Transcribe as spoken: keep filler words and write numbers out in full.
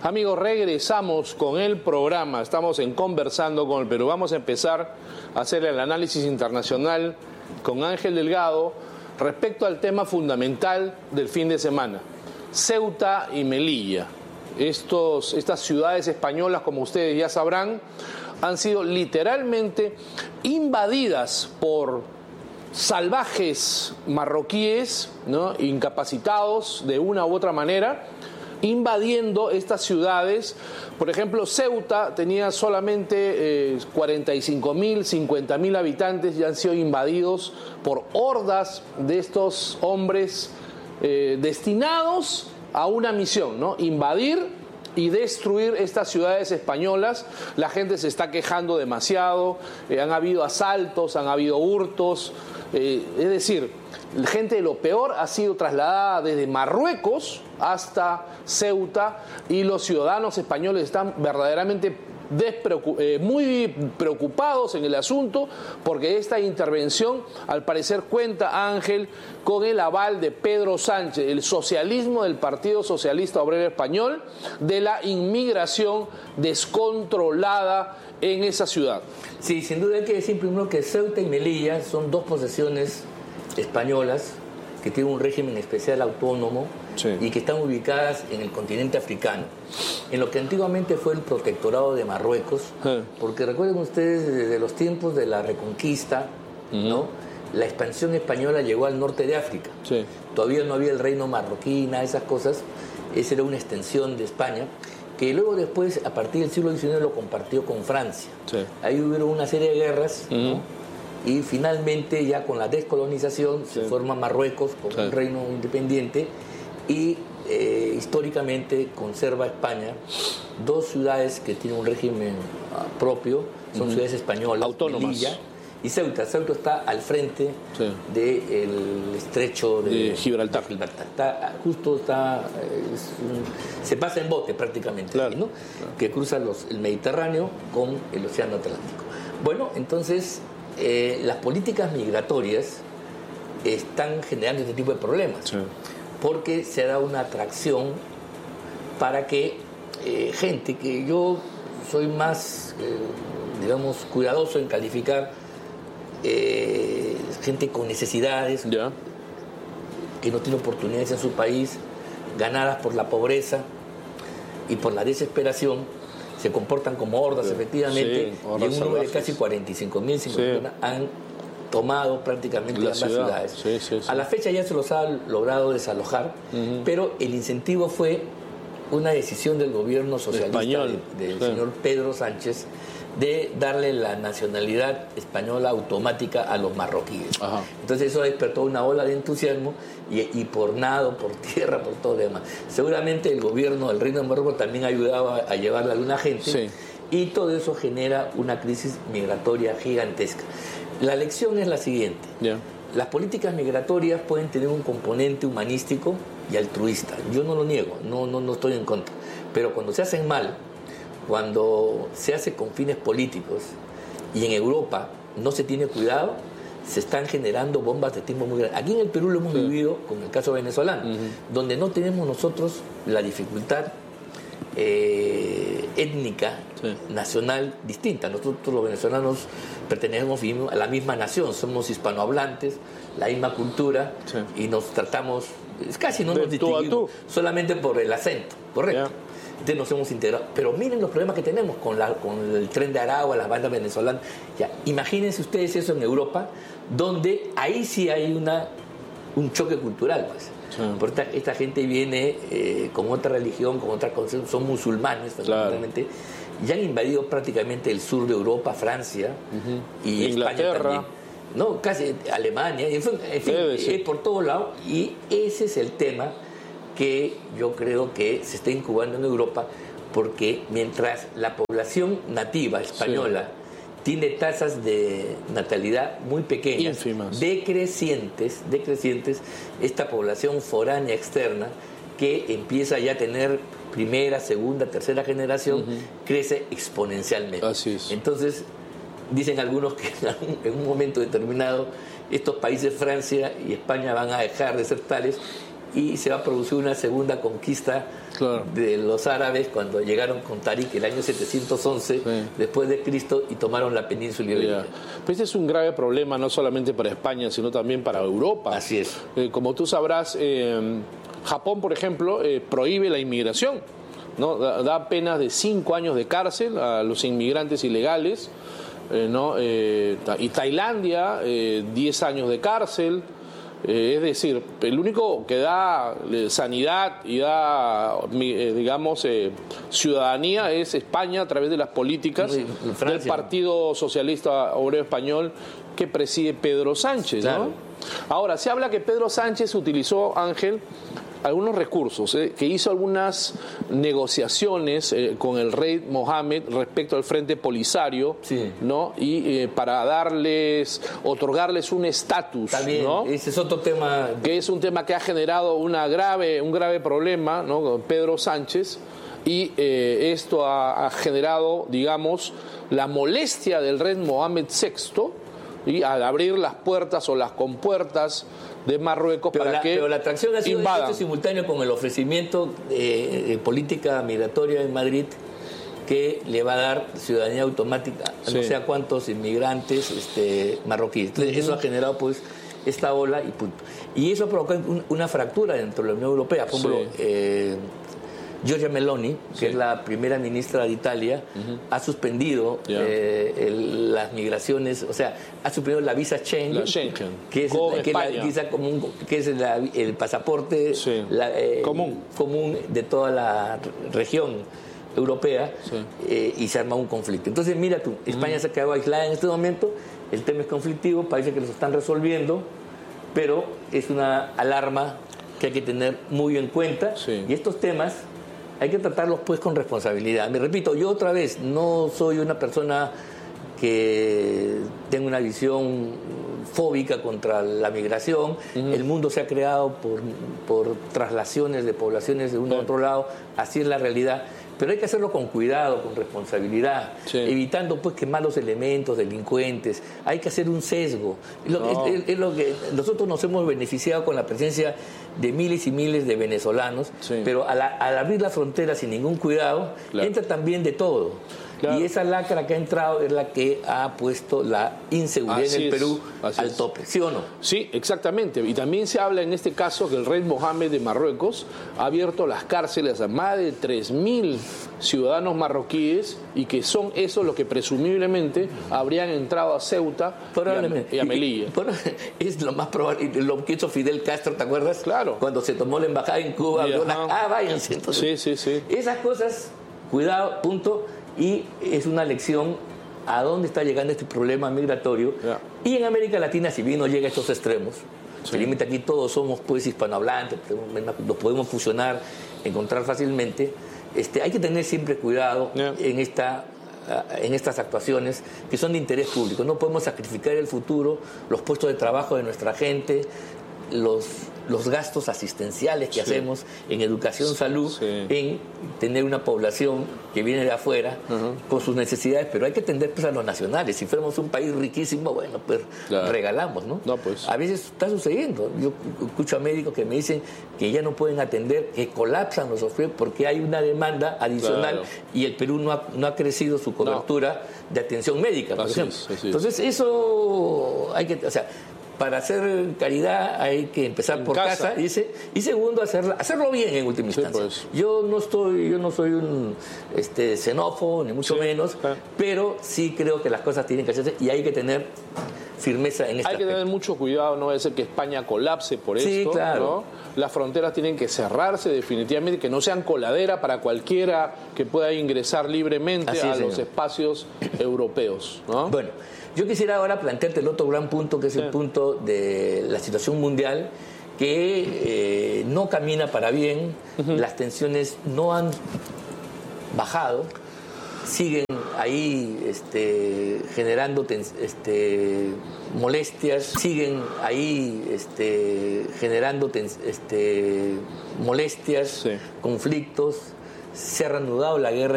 Amigos, regresamos con el programa. Estamos en Conversando con el Perú. Vamos a empezar a hacer el análisis internacional con Ángel Delgado respecto al tema fundamental del fin de semana: Ceuta y Melilla. Estos, estas ciudades españolas, como ustedes ya sabrán, han sido literalmente invadidas por salvajes marroquíes, ¿no?, incapacitados de una u otra manera, invadiendo estas ciudades. Por ejemplo, Ceuta tenía solamente eh, cuarenta y cinco mil, cincuenta mil habitantes y han sido invadidos por hordas de estos hombres eh, destinados a una misión, ¿no? Invadir y destruir estas ciudades españolas. La gente se está quejando demasiado, eh, han habido asaltos, han habido hurtos, eh, es decir, la gente de lo peor ha sido trasladada desde Marruecos hasta Ceuta y los ciudadanos españoles están verdaderamente despreocup- eh, muy preocupados en el asunto, porque esta intervención al parecer cuenta, Ángel, con el aval de Pedro Sánchez, el socialismo del Partido Socialista Obrero Español, de la inmigración descontrolada en esa ciudad. Sí, sin duda hay que decir primero que Ceuta y Melilla son dos posesiones españolas que tienen un régimen especial autónomo, sí, y que están ubicadas en el continente africano, en lo que antiguamente fue el protectorado de Marruecos, sí, porque recuerden ustedes, desde los tiempos de la Reconquista, uh-huh, ¿no?, la expansión española llegó al norte de África. Sí. Todavía no había el reino marroquí, nada de esas cosas. Esa era una extensión de España, que luego después, a partir del siglo diecinueve, lo compartió con Francia. Sí. Ahí hubo una serie de guerras, uh-huh, ¿no?, y finalmente ya con la descolonización, sí, se forma Marruecos como, sí, un reino independiente, y eh, históricamente conserva España dos ciudades que tienen un régimen uh, propio, son, uh-huh, ciudades españolas, autónomas, Melilla y Ceuta. Ceuta está al frente, sí, del estrecho de, de Gibraltar. De Gibraltar. Está, justo está, es un, se pasa en bote prácticamente, claro, ahí, ¿no?, claro, que cruza los, el Mediterráneo con el Océano Atlántico. Bueno, entonces eh, las políticas migratorias están generando este tipo de problemas, sí, porque se ha dado una atracción para que eh, gente que yo soy más, eh, digamos, cuidadoso en calificar, eh, gente con necesidades, yeah, que no tiene oportunidades en su país, ganadas por la pobreza y por la desesperación, se comportan como hordas, sí, efectivamente, sí, hordas y un número de casi cuarenta y cinco mil, cincuenta sí, personas han tomado prácticamente la ambas ciudad, ciudades. Sí, sí, sí. A la fecha ya se los ha logrado desalojar, uh-huh, pero el incentivo fue una decisión del gobierno socialista español, de, del sí, señor Pedro Sánchez, de darle la nacionalidad española automática a los marroquíes. Ajá. Entonces eso despertó una ola de entusiasmo y, y por nado, por tierra, por todo lo demás. Seguramente el gobierno del Reino de Marruecos también ayudaba a llevarle a alguna gente, sí, y todo eso genera una crisis migratoria gigantesca. La lección es la siguiente. Yeah. Las políticas migratorias pueden tener un componente humanístico y altruista. Yo no lo niego, no, no, no estoy en contra. Pero cuando se hacen mal, cuando se hace con fines políticos y en Europa no se tiene cuidado, se están generando bombas de tipo muy grande. Aquí en el Perú lo hemos, sí, vivido con el caso venezolano, uh-huh, donde no tenemos nosotros la dificultad eh, étnica, sí, nacional distinta. Nosotros los venezolanos pertenecemos a la misma nación, somos hispanohablantes, la misma cultura, sí, y nos tratamos, casi no de nos distinguimos, solamente por el acento, correcto. Yeah. Entonces nos hemos integrado. Pero miren los problemas que tenemos con, la, con el tren de Aragua, las bandas venezolanas. Ya, imagínense ustedes eso en Europa, donde ahí sí hay una, un choque cultural, pues. Sí. Porque esta, esta gente viene eh, con otra religión, con otra concepción, son musulmanes, claro, y han invadido prácticamente el sur de Europa, Francia, uh-huh, y Inglaterra, España también, no, casi Alemania, en fin, en fin, es por todos lados, y ese es el tema que yo creo que se está incubando en Europa, porque mientras la población nativa española, sí, tiene tasas de natalidad muy pequeñas, ínfimas, decrecientes, decrecientes, esta población foránea externa que empieza ya a tener primera, segunda, tercera generación, uh-huh, crece exponencialmente. Así es. Entonces, dicen algunos que en un momento determinado estos países, Francia y España, van a dejar de ser tales y se va a producir una segunda conquista claro. de los árabes cuando llegaron con Tarik el año setecientos once sí. después de Cristo y tomaron la península ibérica. Pues este es un grave problema no solamente para España, sino también para Europa. Así es. Eh, como tú sabrás, eh, Japón, por ejemplo, eh, prohíbe la inmigración, ¿no? Da, da penas de cinco años de cárcel a los inmigrantes ilegales, eh, ¿no? Eh, y Tailandia, eh, diez años de cárcel. Eh, es decir, el único que da eh, sanidad y da, eh, digamos, eh, ciudadanía es España a través de las políticas sí, del Partido Socialista Obrero Español que preside Pedro Sánchez, claro. ¿no? Ahora, se habla que Pedro Sánchez utilizó, Ángel, algunos recursos, eh, que hizo algunas negociaciones eh, con el rey Mohammed respecto al Frente Polisario, sí. ¿no? Y eh, para darles, otorgarles un estatus, también, ¿no? Ese es otro tema. Que es un tema que ha generado una grave, un grave problema, ¿no? Con Pedro Sánchez, y eh, esto ha, ha generado, digamos, la molestia del rey Mohammed sexto, y al abrir las puertas o las compuertas de Marruecos pero para la, que pero la atracción ha sido invadan. Un simultáneo con el ofrecimiento eh, de política migratoria en Madrid que le va a dar ciudadanía automática a sí. no sé a cuántos inmigrantes este, marroquíes. Entonces, uh-huh. eso ha generado pues esta ola y punto. Y eso ha provocado un, una fractura dentro de la Unión Europea. Por ejemplo, sí. eh, Giorgia Meloni, que sí. es la primera ministra de Italia, uh-huh. ha suspendido yeah. eh, el, las migraciones, o sea, ha suspendido la visa Schengen, la Schengen. que es, la, que la visa común, que es la, el pasaporte sí. la, eh, común. común de toda la región europea, sí. eh, y se arma un conflicto. Entonces, mira tú, España uh-huh. se ha quedado aislada en este momento, el tema es conflictivo, parece que los están resolviendo, pero es una alarma que hay que tener muy en cuenta, sí. y estos temas hay que tratarlos pues con responsabilidad. Me repito, yo otra vez no soy una persona que tenga una visión fóbica contra la migración. Uh-huh. El mundo se ha creado por, por traslaciones de poblaciones de uno sí. a otro lado, así es la realidad. Pero hay que hacerlo con cuidado, con responsabilidad, sí. evitando pues que malos elementos, delincuentes. Hay que hacer un sesgo. Es lo, no. es, es, es lo que nosotros nos hemos beneficiado con la presencia de miles y miles de venezolanos, sí. pero al, al abrir la frontera sin ningún cuidado, claro. entra también de todo. Claro. Y esa lacra que ha entrado es la que ha puesto la inseguridad así en el es, Perú al es. tope, ¿sí o no? Sí, exactamente. Y también se habla en este caso que el rey Mohammed de Marruecos ha abierto las cárceles a más de tres mil ciudadanos marroquíes y que son esos los que presumiblemente habrían entrado a Ceuta probablemente. y a, y a Melilla. Y, y, es lo más probable, lo que hizo Fidel Castro, ¿te acuerdas? Claro. Cuando se tomó la embajada en Cuba, y, una, ah, váyanse. Entonces, sí, sí, sí. Esas cosas, cuidado, punto. Y es una lección a dónde está llegando este problema migratorio. Yeah. Y en América Latina, si bien no llega a estos extremos, sí. felizmente aquí todos somos pues hispanohablantes, nos podemos fusionar, encontrar fácilmente, este, hay que tener siempre cuidado yeah. en esta en estas actuaciones que son de interés público. No podemos sacrificar el futuro, los puestos de trabajo de nuestra gente, los, los gastos asistenciales que sí. hacemos en educación, salud, sí. en tener una población que viene de afuera uh-huh. con sus necesidades, pero hay que atender pues, a los nacionales. Si fuéramos un país riquísimo, bueno, pues claro. regalamos, ¿no? No, pues. A veces está sucediendo. Yo escucho a médicos que me dicen que ya no pueden atender, que colapsan los hospitales porque hay una demanda adicional claro. y el Perú no ha, no ha crecido su cobertura no. de atención médica, por así ejemplo. Es, así Entonces, es. eso hay que... O sea, para hacer caridad hay que empezar en por casa, casa dice, y segundo hacerla, hacerlo bien en última instancia. Sí, pues. Yo no estoy, yo no soy un este, xenófobo ni mucho sí, menos, claro. pero sí creo que las cosas tienen que hacerse y hay que tener firmeza en este Hay que aspecto. tener mucho cuidado, no va a ser que España colapse por sí, esto, claro. ¿no? Las fronteras tienen que cerrarse definitivamente, que no sean coladera para cualquiera que pueda ingresar libremente Así a es, los señor. espacios europeos, ¿no? Bueno, yo quisiera ahora plantearte el otro gran punto, que es sí. el punto de la situación mundial, que eh, no camina para bien, uh-huh. las tensiones no han bajado, siguen ahí este, generando este, molestias, siguen ahí este, generando este, molestias, sí. conflictos, se ha reanudado la guerra